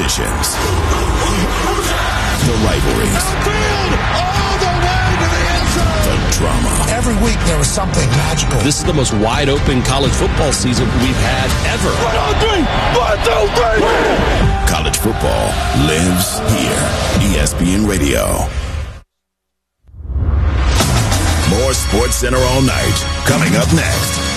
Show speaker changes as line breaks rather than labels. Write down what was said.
competitions, the rivalries,
all the way to the end zone.
the drama.
Every week there was something magical.
This is the most wide-open college football season we've had ever.
1, 2, 3.
College football lives here. ESPN Radio. More Sports Center all night. Coming up next.